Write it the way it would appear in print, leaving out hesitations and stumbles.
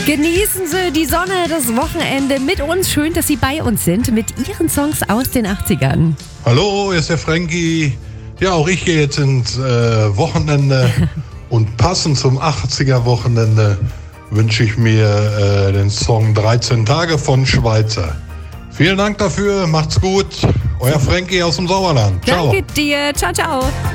Genießen Sie die Sonne, das Wochenende mit uns. Schön, dass Sie bei uns sind mit Ihren Songs aus den 80ern. Hallo, hier ist der Frankie. Ja, auch ich gehe jetzt ins Wochenende und passend zum 80er-Wochenende wünsche ich mir den Song 13 Tage von Schweizer. Vielen Dank dafür, macht's gut. Euer Frankie aus dem Sauerland. Ciao. Danke dir. Ciao, ciao.